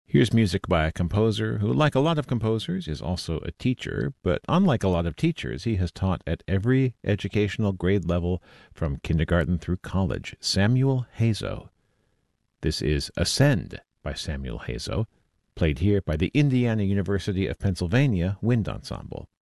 Here's music by a composer who, like a lot of composers, is also a teacher, but unlike a lot of teachers, he has taught at every educational grade level from kindergarten through college. Samuel Hazo. This is Ascend by Samuel Hazo, played here by the Indiana University of Pennsylvania Wind Ensemble.